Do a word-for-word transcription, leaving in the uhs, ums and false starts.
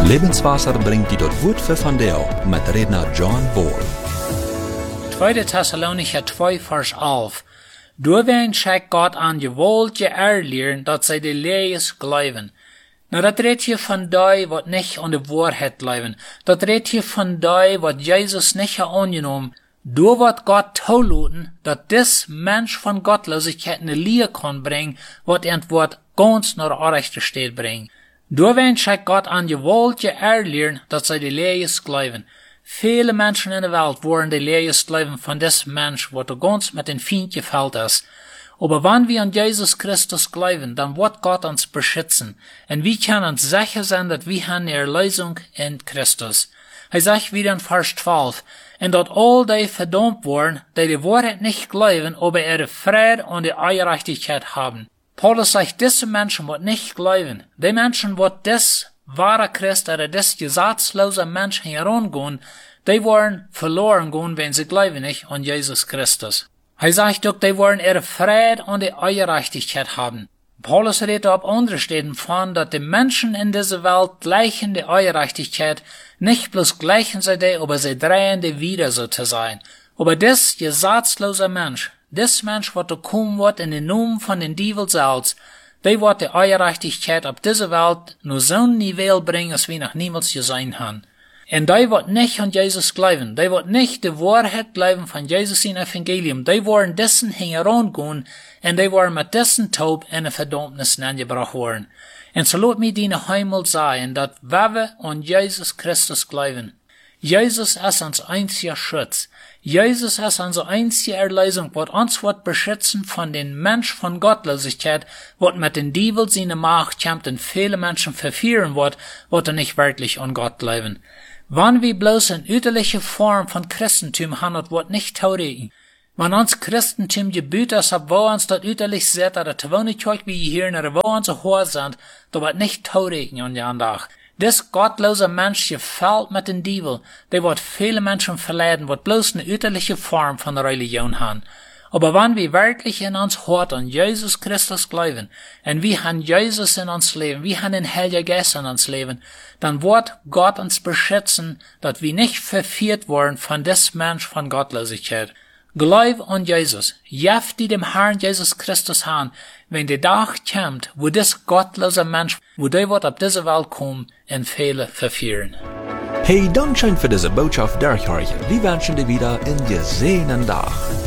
Lebenswasser bringt die dort Wort für von Deo mit Redner John Bohr. Tweede Thessalonicher twee vers elf. Doorween schijkt God aan je wollt je erleren dat zij de lees geloven. Nou, dat redt je van die wat niet aan de waarheid geloven. Dat redt je van die wat Jezus niet heeft aangenomen. Door wat God toelaten, dat dis mens van godloosheid in de leer kan brengen, wat in het woord ganz naar de rechte steed brengt. Doorween schijkt God aan je wollt je erleren dat zij de lees geloven. Vele mensen in de wereld worden de lees geloven van dis mens wat de ganz met een vriendje veld is. Aber wenn wir an Jesus Christus glauben, dann wird Gott uns beschützen. Und wir können uns sicher sein, dass wir haben eine Erlösung in Christus. Er sagt wieder in Vers zwölf, und dass all die verdammt worden, die die Wahrheit nicht glauben, aber ihre Friede und die Gerechtigkeit haben. Paulus sagt, diese Menschen, die nicht glauben, die Menschen, die das wahre Christ oder das gesetzlose Menschen herangehen, die werden verloren gehen, wenn sie glauben nicht an Jesus Christus. Er sagt auch, die wollen ihre Friede und die Gerechtigkeit haben. Paulus redet auf andere Stellen von, dass die Menschen in dieser Welt gleichen die Gerechtigkeit, nicht bloß gleichen sie die, aber sie drehen die wieder so zu sein. Aber das gesetzlose Mensch, das Mensch, was kommen wird in den Namen von den Teufel selbst, die wird die Gerechtigkeit auf dieser Welt nur so ein Niveau bringen, als wir noch niemals gesehen haben. Und die wird nicht an Jesus glauben. Die wird nicht die Wahrheit glauben von Jesus in Evangelium. Die wollen dessen herangehen und die wollen mit dessen Taub in eine Verdammnis angebracht werden. Und so lasst mich dir einmal sagen, dass wenn wir an Jesus Christus glauben, Jesus ist unser einziger Schutz. Jesus ist unsere einzige Erlösung, was uns wird beschützen von den Mensch von Gottlosigkeit, was mit den Teufel seine Macht kämpft und viele Menschen verführen wird, was nicht wirklich an Gott glauben. Wenn wir bloß eine üterliche Form von Christentum haben, das wird nicht taurigen. Wenn uns Christentum gebüht ist, wo uns das üterlich sieht, oder zu wohnen wie hier, oder wo uns so hoch sind, das wird nicht taurigen an den Tag. Das gottlose Mensch gefällt mit den Teufel, der wird viele Menschen verleiten, wird bloß eine üterliche Form von der Religion haben. Aber wenn wir wirklich in uns Hort an Jesus Christus glauben, und wir haben Jesus in uns Leben, wir haben den Heiligen Geist in uns Leben, dann wird Gott uns beschützen, dass wir nicht verführt werden von des Mensch von Gottlosigkeit. Glaub an Jesus, jaff die dem Herrn Jesus Christus haben, wenn der Tag kommt, wo des gottlose Mensch, wo der wird auf diese Welt kommen, und viele verführen. Hey, danke schön für diese Botschaft, Derek Harrigan. Wir wünschen dir wieder einen gesehenen Tag.